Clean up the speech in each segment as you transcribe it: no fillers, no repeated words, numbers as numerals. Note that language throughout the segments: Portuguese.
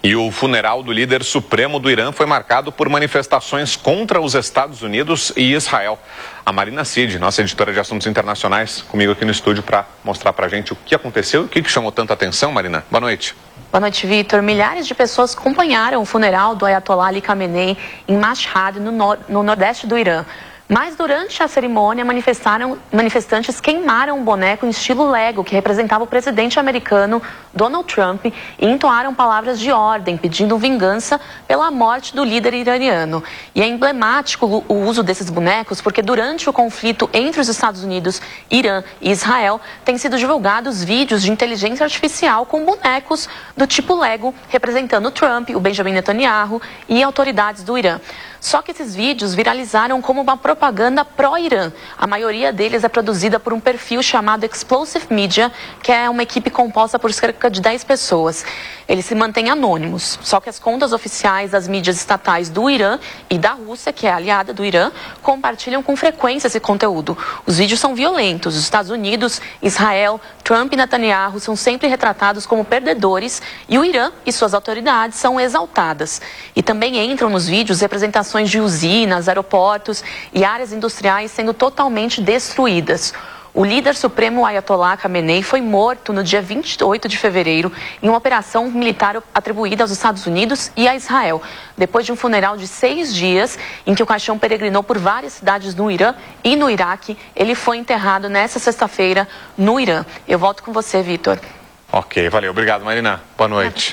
E o funeral do líder supremo do Irã foi marcado por manifestações contra os Estados Unidos e Israel. A Marina Cid, nossa editora de assuntos internacionais, comigo aqui no estúdio para mostrar para a gente o que aconteceu e o que chamou tanta atenção, Marina. Boa noite. Boa noite, Vitor. Milhares de pessoas acompanharam o funeral do Ayatollah Ali Khamenei em Mashhad, no nordeste do Irã. Mas durante a cerimônia, manifestantes queimaram um boneco em estilo Lego, que representava o presidente americano Donald Trump, e entoaram palavras de ordem, pedindo vingança pela morte do líder iraniano. E é emblemático o uso desses bonecos, porque durante o conflito entre os Estados Unidos, Irã e Israel, têm sido divulgados vídeos de inteligência artificial com bonecos do tipo Lego, representando Trump, o Benjamin Netanyahu e autoridades do Irã. Só que esses vídeos viralizaram como uma propaganda pró-Irã. A maioria deles é produzida por um perfil chamado Explosive Media, que é uma equipe composta por cerca de 10 pessoas. Eles se mantêm anônimos, só que as contas oficiais das mídias estatais do Irã e da Rússia, que é aliada do Irã, compartilham com frequência esse conteúdo. Os vídeos são violentos. Os Estados Unidos, Israel, Trump e Netanyahu são sempre retratados como perdedores e o Irã e suas autoridades são exaltadas. E também entram nos vídeos representações de usinas, aeroportos e áreas industriais sendo totalmente destruídas. O líder supremo Ayatollah Khamenei foi morto no dia 28 de fevereiro em uma operação militar atribuída aos Estados Unidos e a Israel, depois de um funeral de 6 dias em que o caixão peregrinou por várias cidades no Irã e no Iraque. Ele foi enterrado nesta sexta-feira no Irã. Eu volto com você, Vitor. Ok, valeu. Obrigado, Marina. Boa noite.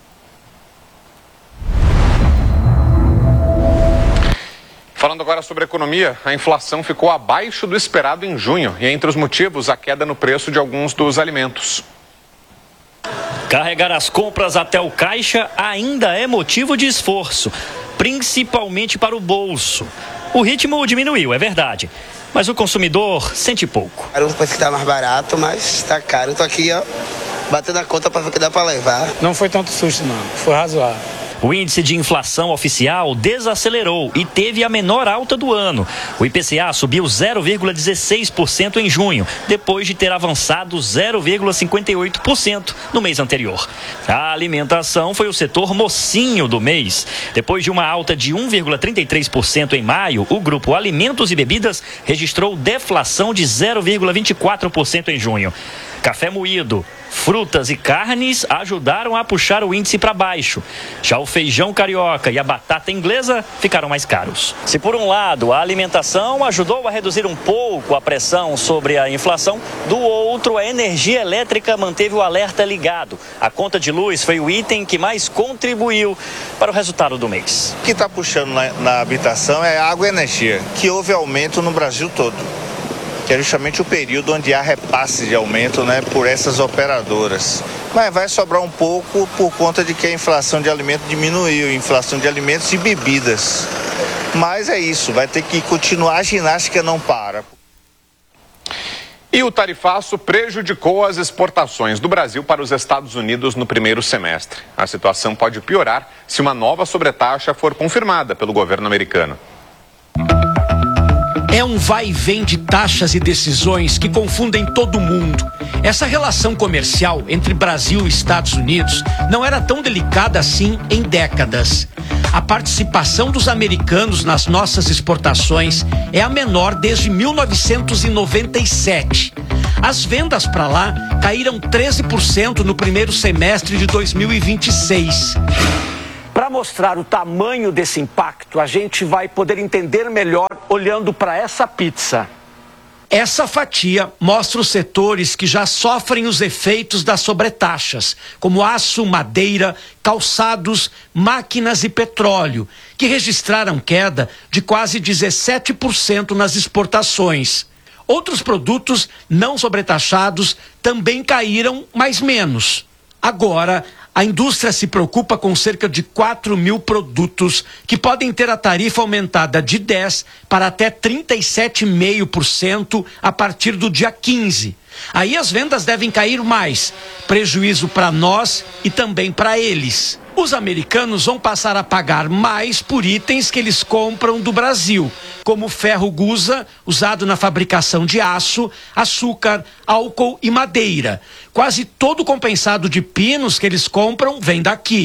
Falando agora sobre a economia, a inflação ficou abaixo do esperado em junho e entre os motivos a queda no preço de alguns dos alimentos. Carregar as compras até o caixa ainda é motivo de esforço, principalmente para o bolso. O ritmo diminuiu, é verdade, mas o consumidor sente pouco. Era um preço que está mais barato, mas está caro. Eu tô aqui, ó, batendo a conta para ver o que dá para levar. Não foi tanto susto, não. Foi razoável. O índice de inflação oficial desacelerou e teve a menor alta do ano. O IPCA subiu 0,16% em junho, depois de ter avançado 0,58% no mês anterior. A alimentação foi o setor mocinho do mês. Depois de uma alta de 1,33% em maio, o grupo Alimentos e Bebidas registrou deflação de 0,24% em junho. Café moído, frutas e carnes ajudaram a puxar o índice para baixo. Já o feijão carioca e a batata inglesa ficaram mais caros. Se por um lado a alimentação ajudou a reduzir um pouco a pressão sobre a inflação, do outro a energia elétrica manteve o alerta ligado. A conta de luz foi o item que mais contribuiu para o resultado do mês. O que está puxando na habitação é água e energia, que houve aumento no Brasil todo, que é justamente o período onde há repasse de aumento, né, por essas operadoras. Mas vai sobrar um pouco por conta de que a inflação de alimentos diminuiu, a inflação de alimentos e bebidas. Mas é isso, vai ter que continuar, a ginástica não para. E o tarifaço prejudicou as exportações do Brasil para os Estados Unidos no primeiro semestre. A situação pode piorar se uma nova sobretaxa for confirmada pelo governo americano. É um vai e vem de taxas e decisões que confundem todo mundo. Essa relação comercial entre Brasil e Estados Unidos não era tão delicada assim em décadas. A participação dos americanos nas nossas exportações é a menor desde 1997. As vendas para lá caíram 13% no primeiro semestre de 2026. Para mostrar o tamanho desse impacto, a gente vai poder entender melhor olhando para essa pizza. Essa fatia mostra os setores que já sofrem os efeitos das sobretaxas, como aço, madeira, calçados, máquinas e petróleo, que registraram queda de quase 17% nas exportações. Outros produtos não sobretaxados também caíram, mas menos. Agora, a indústria se preocupa com cerca de 4 mil produtos que podem ter a tarifa aumentada de 10% para até 37,5% a partir do dia 15. Aí as vendas devem cair mais, prejuízo para nós e também para eles. Os americanos vão passar a pagar mais por itens que eles compram do Brasil, como ferro gusa, usado na fabricação de aço, açúcar, álcool e madeira. Quase todo o compensado de pinos que eles compram vem daqui.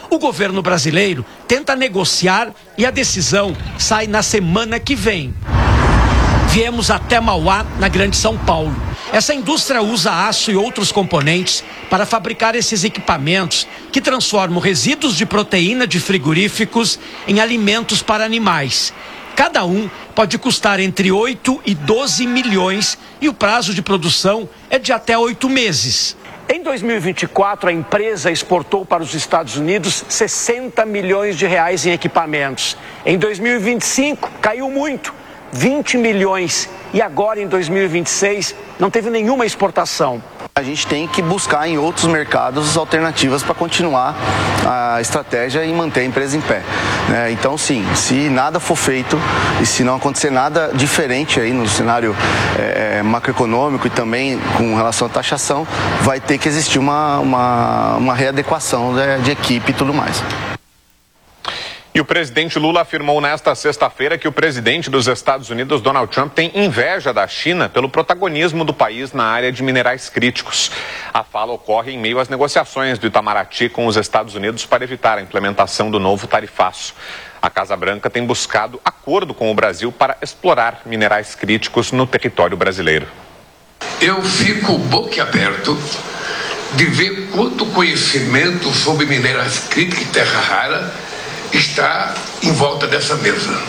O governo brasileiro tenta negociar e a decisão sai na semana que vem. Viemos até Mauá, na Grande São Paulo. Essa indústria usa aço e outros componentes para fabricar esses equipamentos que transformam resíduos de proteína de frigoríficos em alimentos para animais. Cada um pode custar entre 8 e 12 milhões e o prazo de produção é de até 8 meses. Em 2024, a empresa exportou para os Estados Unidos 60 milhões de reais em equipamentos. Em 2025, caiu muito, 20 milhões. E agora, em 2026, não teve nenhuma exportação. A gente tem que buscar em outros mercados alternativas para continuar a estratégia e manter a empresa em pé. Então, sim, se nada for feito e se não acontecer nada diferente aí no cenário macroeconômico e também com relação à taxação, vai ter que existir uma readequação de equipe e tudo mais. E o presidente Lula afirmou nesta sexta-feira que o presidente dos Estados Unidos, Donald Trump, tem inveja da China pelo protagonismo do país na área de minerais críticos. A fala ocorre em meio às negociações do Itamaraty com os Estados Unidos para evitar a implementação do novo tarifaço. A Casa Branca tem buscado acordo com o Brasil para explorar minerais críticos no território brasileiro. Eu fico boquiaberto de ver quanto conhecimento sobre minerais críticos e terra rara está em volta dessa mesa.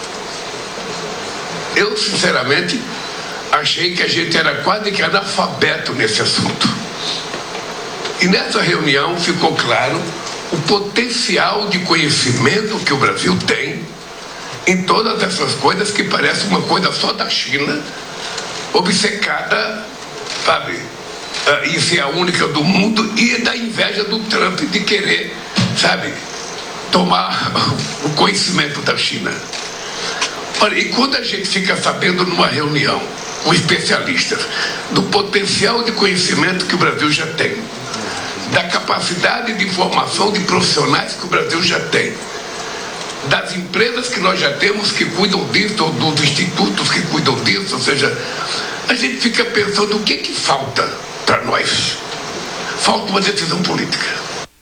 Eu, sinceramente, achei que a gente era quase que analfabeto nesse assunto. E nessa reunião ficou claro o potencial de conhecimento que o Brasil tem em todas essas coisas que parecem uma coisa só da China, obcecada, sabe, em ser a única do mundo, e da inveja do Trump de querer, sabe, tomar o conhecimento da China. Olha, e quando a gente fica sabendo numa reunião com especialistas do potencial de conhecimento que o Brasil já tem, da capacidade de formação de profissionais que o Brasil já tem, das empresas que nós já temos que cuidam disso, ou dos institutos que cuidam disso, ou seja, a gente fica pensando o que falta para nós. Falta uma decisão política.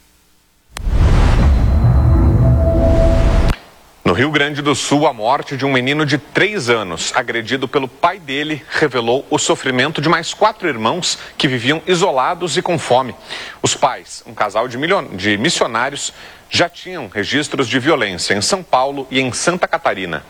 No Rio Grande do Sul, a morte de um menino de 3 anos, agredido pelo pai dele, revelou o sofrimento de mais 4 irmãos que viviam isolados e com fome. Os pais, um casal de missionários, já tinham registros de violência em São Paulo e em Santa Catarina.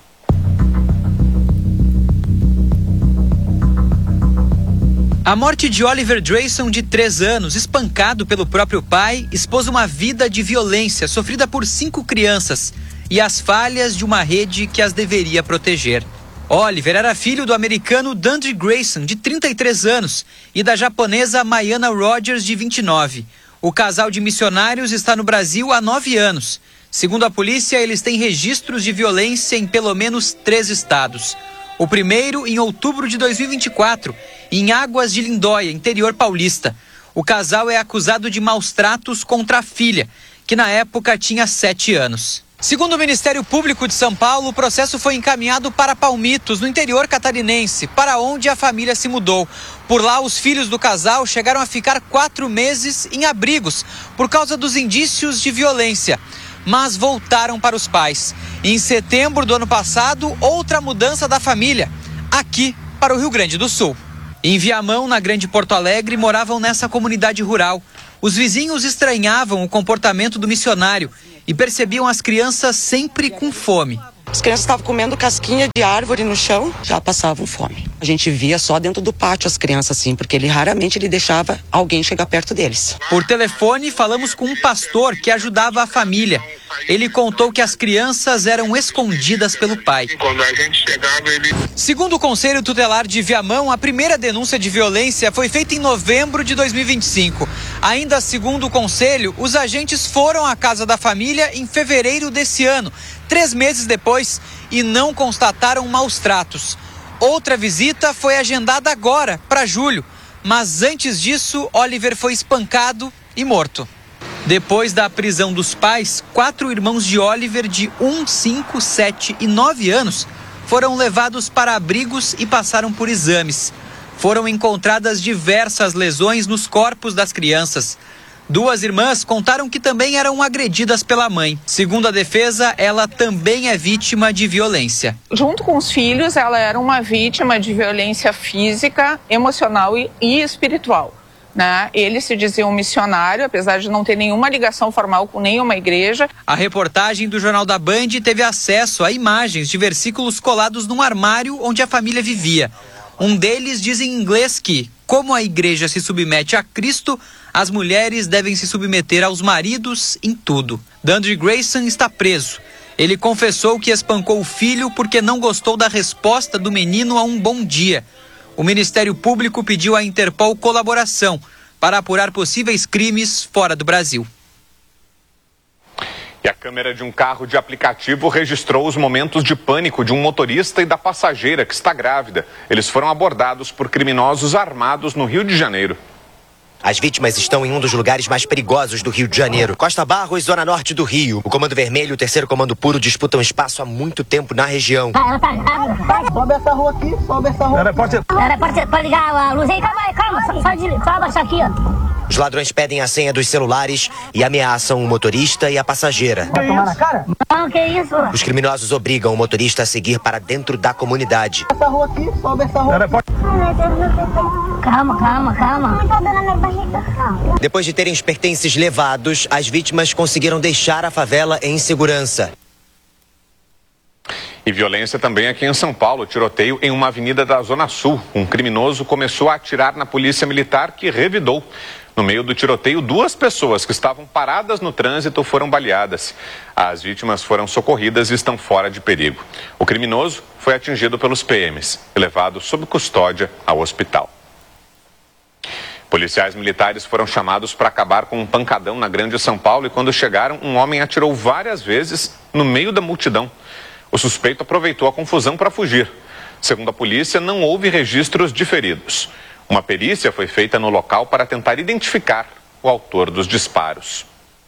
A morte de Oliver Drayson, de 3 anos, espancado pelo próprio pai, expôs uma vida de violência sofrida por 5 crianças e as falhas de uma rede que as deveria proteger. Oliver era filho do americano Dandre Grayson, de 33 anos, e da japonesa Mayana Rogers, de 29. O casal de missionários está no Brasil há 9 anos. Segundo a polícia, eles têm registros de violência em pelo menos 3 estados. O primeiro em outubro de 2024, em Águas de Lindóia, interior paulista. O casal é acusado de maus tratos contra a filha, que na época tinha 7 anos. Segundo o Ministério Público de São Paulo, o processo foi encaminhado para Palmitos, no interior catarinense, para onde a família se mudou. Por lá, os filhos do casal chegaram a ficar 4 meses em abrigos por causa dos indícios de violência, mas voltaram para os pais. Em setembro do ano passado, outra mudança da família, aqui para o Rio Grande do Sul. Em Viamão, na Grande Porto Alegre, moravam nessa comunidade rural. Os vizinhos estranhavam o comportamento do missionário e percebiam as crianças sempre com fome. As crianças estavam comendo casquinha de árvore no chão, já passavam fome. A gente via só dentro do pátio as crianças assim, porque ele raramente deixava alguém chegar perto deles. Por telefone, falamos com um pastor que ajudava a família. Ele contou que as crianças eram escondidas pelo pai. Quando a gente chegava, ele... Segundo o Conselho Tutelar de Viamão, a primeira denúncia de violência foi feita em novembro de 2025. Ainda segundo o Conselho, os agentes foram à casa da família em fevereiro desse ano, 3 meses depois, e não constataram maus tratos. Outra visita foi agendada agora, para julho, mas antes disso, Oliver foi espancado e morto. Depois da prisão dos pais, 4 irmãos de Oliver, de 1, 5, 7 e 9 anos, foram levados para abrigos e passaram por exames. Foram encontradas diversas lesões nos corpos das crianças. 2 irmãs contaram que também eram agredidas pela mãe. Segundo a defesa, ela também é vítima de violência. Junto com os filhos, ela era uma vítima de violência física, emocional e espiritual. Né? Ele se dizia um missionário, apesar de não ter nenhuma ligação formal com nenhuma igreja. A reportagem do Jornal da Band teve acesso a imagens de versículos colados num armário onde a família vivia. Um deles diz em inglês que, como a igreja se submete a Cristo, as mulheres devem se submeter aos maridos em tudo. Dandre Grayson está preso. Ele confessou que espancou o filho porque não gostou da resposta do menino a um bom dia. O Ministério Público pediu à Interpol colaboração para apurar possíveis crimes fora do Brasil. E a câmera de um carro de aplicativo registrou os momentos de pânico de um motorista e da passageira que está grávida. Eles foram abordados por criminosos armados no Rio de Janeiro. As vítimas estão em um dos lugares mais perigosos do Rio de Janeiro. Costa Barros, zona norte do Rio. O Comando Vermelho e o 3º Comando Puro disputam espaço há muito tempo na região. Ela tá grávida. Sobe essa rua aqui, sobe essa rua. Pode ligar a luz aí. Calma, só abaixar aqui, ó. Os ladrões pedem a senha dos celulares e ameaçam o motorista e a passageira. Vai tomar na cara? Não, que isso? Os criminosos obrigam o motorista a seguir para dentro da comunidade. Essa rua aqui, sobe essa rua. Calma. Depois de terem os pertences levados, as vítimas conseguiram deixar a favela em segurança. E violência também aqui em São Paulo. Tiroteio em uma avenida da Zona Sul. Um criminoso começou a atirar na polícia militar que revidou. No meio do tiroteio, 2 pessoas que estavam paradas no trânsito foram baleadas. As vítimas foram socorridas e estão fora de perigo. O criminoso foi atingido pelos PMs e levado sob custódia ao hospital. Policiais militares foram chamados para acabar com um pancadão na Grande São Paulo e quando chegaram, um homem atirou várias vezes no meio da multidão. O suspeito aproveitou a confusão para fugir. Segundo a polícia, não houve registros de feridos. Uma perícia foi feita no local para tentar identificar o autor dos disparos.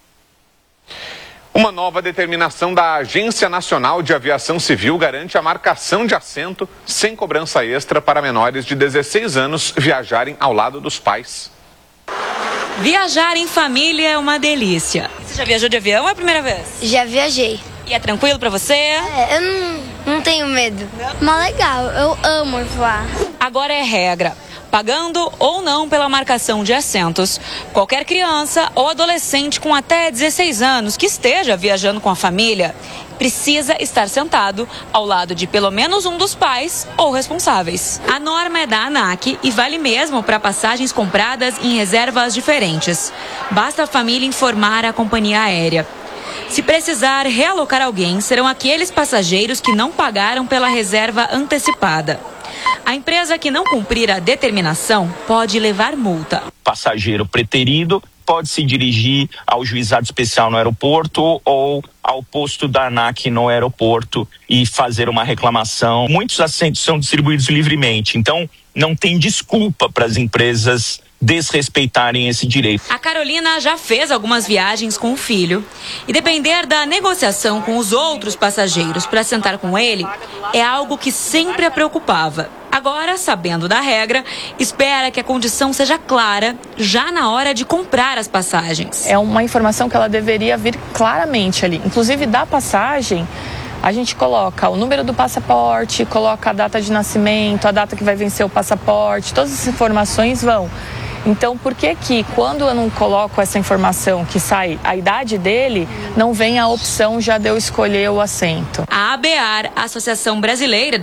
Uma nova determinação da Agência Nacional de Aviação Civil garante a marcação de assento sem cobrança extra para menores de 16 anos viajarem ao lado dos pais. Viajar em família é uma delícia. Você já viajou de avião ou é a primeira vez? Já viajei. E é tranquilo pra você? Eu não tenho medo. Mas legal, eu amo voar. Agora é regra. Pagando ou não pela marcação de assentos, qualquer criança ou adolescente com até 16 anos que esteja viajando com a família precisa estar sentado ao lado de pelo menos um dos pais ou responsáveis. A norma é da ANAC e vale mesmo para passagens compradas em reservas diferentes. Basta a família informar a companhia aérea. Se precisar realocar alguém, serão aqueles passageiros que não pagaram pela reserva antecipada. A empresa que não cumprir a determinação pode levar multa. Passageiro preterido pode se dirigir ao juizado especial no aeroporto ou ao posto da ANAC no aeroporto e fazer uma reclamação. Muitos assentos são distribuídos livremente, então não tem desculpa para as empresas desrespeitarem esse direito. A Carolina já fez algumas viagens com o filho e depender da negociação com os outros passageiros para sentar com ele é algo que sempre a preocupava. Agora, sabendo da regra, espera que a condição seja clara já na hora de comprar as passagens. É uma informação que ela deveria vir claramente ali. Inclusive, da passagem, a gente coloca o número do passaporte, coloca a data de nascimento, a data que vai vencer o passaporte, todas as informações vão. Então, por que quando eu não coloco essa informação que sai a idade dele, não vem a opção já de eu escolher o assento? A ABAR, Associação Brasileira